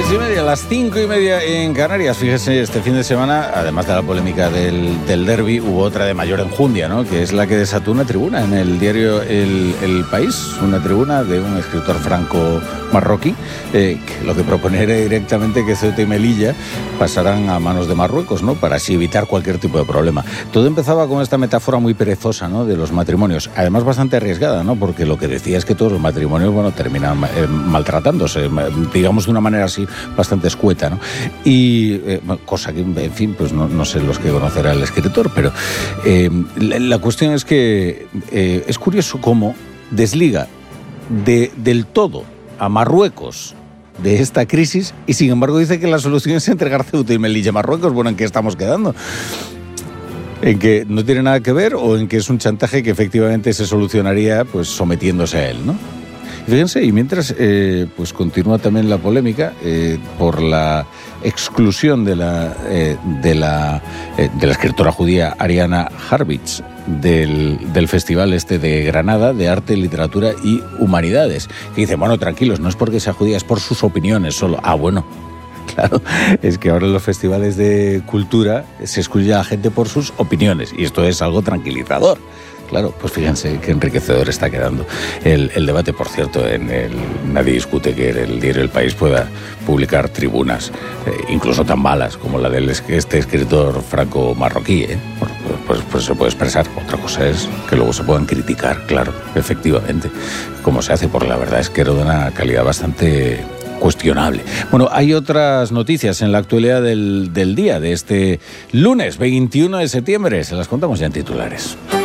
6:30, las 5:30 en Canarias. Fíjese, este fin de semana, además de la polémica del derbi, hubo otra de mayor enjundia, ¿no? Que es la que desató una tribuna en el diario El País, una tribuna de un escritor franco-marroquí, que lo que proponía era directamente que Ceuta y Melilla pasaran a manos de Marruecos, ¿no? Para así evitar cualquier tipo de problema. Todo empezaba con esta metáfora muy perezosa, ¿no? De los matrimonios, además bastante arriesgada, ¿no? Porque lo que decía es que todos los matrimonios, bueno, terminan maltratándose, digamos de una manera así bastante escueta, ¿no? Y cosa que, en fin, pues no sé los que conocerá el escritor, pero la cuestión es que es curioso cómo desliga del todo a Marruecos de esta crisis y sin embargo dice que la solución es entregar Ceuta y Melilla a Marruecos. Bueno, ¿en qué estamos quedando? ¿En que no tiene nada que ver o en que es un chantaje que efectivamente se solucionaría pues sometiéndose a él, ¿no? Fíjense, y mientras pues continúa también la polémica por la exclusión de la escritora judía Ariana Harbitz del Festival de Granada de Arte, Literatura y Humanidades, que dice, bueno, tranquilos, no es porque sea judía, es por sus opiniones solo. Ah, bueno. Claro, es que ahora en los festivales de cultura se excluye a la gente por sus opiniones y esto es algo tranquilizador. Claro, pues fíjense qué enriquecedor está quedando el debate. Por cierto, nadie discute que el diario El País pueda publicar tribunas, incluso tan malas como la de este escritor franco-marroquí, ¿eh? Pues se puede expresar. Otra cosa es que luego se puedan criticar, claro, efectivamente, como se hace, porque la verdad es que era de una calidad bastante cuestionable. Bueno, hay otras noticias en la actualidad del día de este lunes 21 de septiembre. Se las contamos ya en titulares.